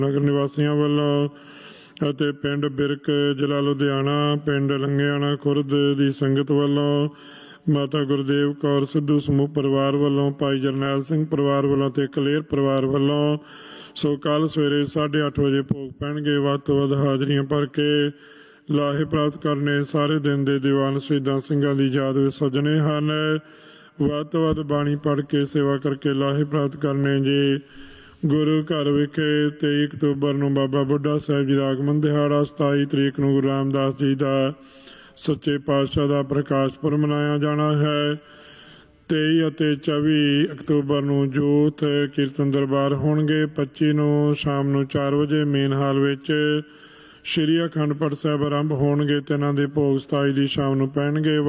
ਨਗਰ ਨਿਵਾਸੀਆਂ ਵੱਲੋਂ ਅਤੇ ਪਿੰਡ ਬਿਰਕ ਜ਼ਿਲ੍ਹਾ ਲੁਧਿਆਣਾ, ਪਿੰਡ ਲੰਗਿਆਣਾ ਖੁਰਦ ਦੀ ਸੰਗਤ ਵੱਲੋਂ, ਮਾਤਾ ਗੁਰਦੇਵ ਕੌਰ ਸਿੱਧੂ ਸਮੂਹ ਪਰਿਵਾਰ ਵੱਲੋਂ, ਭਾਈ ਜਰਨੈਲ ਸਿੰਘ ਪਰਿਵਾਰ ਵੱਲੋਂ ਤੇ ਕਲੇਰ ਪਰਿਵਾਰ ਵੱਲੋਂ। ਸੋ ਕੱਲ੍ਹ ਸਵੇਰੇ 8:30 ਵਜੇ ਭੋਗ ਪੈਣਗੇ। ਵੱਧ ਤੋਂ ਵੱਧ ਹਾਜ਼ਰੀਆਂ ਭਰ ਕੇ ਲਾਹੇ ਪ੍ਰਾਪਤ ਕਰਨੇ ਸਾਰੇ ਦਿਨ ਦੇ ਦੀਵਾਨ ਸ਼ਹੀਦਾਂ ਸਿੰਘਾਂ ਦੀ ਯਾਦ ਵਿੱਚ ਸੱਜਣੇ ਹਨ। ਵੱਧ ਤੋਂ ਵੱਧ ਬਾਣੀ ਪੜ੍ਹ ਕੇ ਸੇਵਾ ਕਰਕੇ ਲਾਹੇ ਪ੍ਰਾਪਤ ਕਰਨੇ ਜੀ। ਗੁਰੂ ਘਰ ਵਿਖੇ 23 ਅਕਤੂਬਰ ਨੂੰ ਬਾਬਾ ਬੁੱਢਾ ਸਾਹਿਬ ਜੀ ਦਾ ਆਗਮਨ ਦਿਹਾੜਾ, 27 ਤਰੀਕ ਨੂੰ ਗੁਰੂ ਰਾਮਦਾਸ ਜੀ ਦਾ ਸੱਚੇ ਪਾਤਸ਼ਾਹ ਦਾ ਪ੍ਰਕਾਸ਼ ਪੁਰਬ ਮਨਾਇਆ ਜਾਣਾ ਹੈ। 23 ਅਤੇ 24 ਅਕਤੂਬਰ ਨੂੰ ਜੋਤ ਕੀਰਤਨ ਦਰਬਾਰ ਹੋਣਗੇ। 25 ਨੂੰ ਸ਼ਾਮ ਨੂੰ 4 ਵਜੇ ਮੇਨ ਹਾਲ ਵਿੱਚ ਸ਼੍ਰੀ ਅਖੰਡ ਪਾਠ ਸਾਹਿਬ ਆਰੰਭ ਹੋਣਗੇ ਤੇ ਇਹਨਾਂ ਦੇ ਭੋਗ 27 ਦੀ ਸ਼ਾਮ ਨੂੰ ਪੈਣਗੇ।